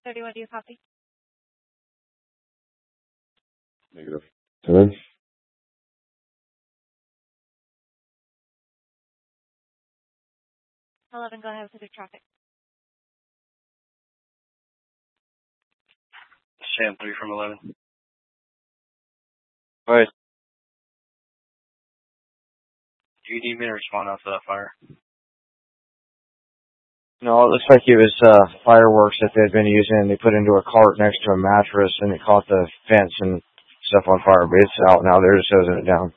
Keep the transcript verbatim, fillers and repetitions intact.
thirty-one, do you copy? Negative. Seven. eleven, go ahead with the traffic. Sam three from eleven. All right. Do you need me to respond out to that fire? No, it looks like it was uh, fireworks that they'd been using, and they put into a cart next to a mattress, and it caught the fence and stuff on fire. But it's out now. They're just hosing it down.